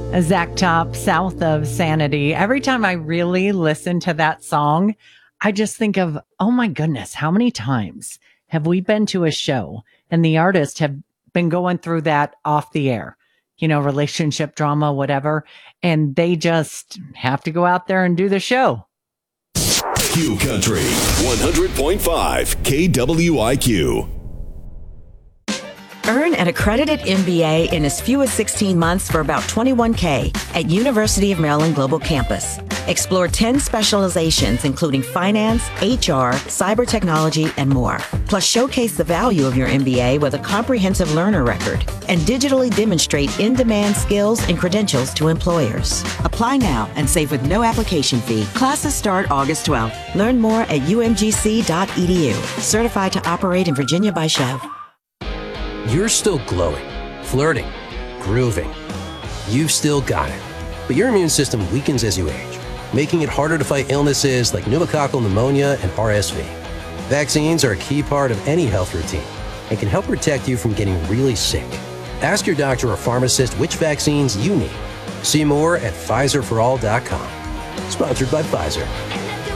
Zach Top, South of Sanity. Every time I really listen to that song, I just think of, oh my goodness, how many times have we been to a show and the artists have been going through that off the air, relationship drama, whatever, and they just have to go out there and do the show. Q Country 100.5 KWIQ. Earn an accredited MBA in as few as 16 months for about $21K at University of Maryland Global Campus. Explore 10 specializations, including finance, HR, cyber technology, and more. Plus, showcase the value of your MBA with a comprehensive learner record and digitally demonstrate in-demand skills and credentials to employers. Apply now and save with no application fee. Classes start August 12th. Learn more at umgc.edu. Certified to operate in Virginia by Chev. You're still glowing, flirting, grooving. You've still got it. But your immune system weakens as you age, making it harder to fight illnesses like pneumococcal pneumonia and RSV. Vaccines are a key part of any health routine and can help protect you from getting really sick. Ask your doctor or pharmacist which vaccines you need. See more at PfizerForAll.com. Sponsored by Pfizer.